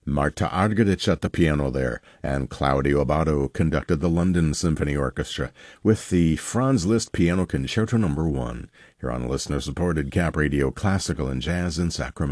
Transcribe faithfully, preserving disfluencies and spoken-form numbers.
Marta Argerich at the piano there, and Claudio Abbado conducted the London Symphony Orchestra with the Franz Liszt Piano Concerto Number One, here on listener-supported Cap Radio Classical and Jazz in Sacramento.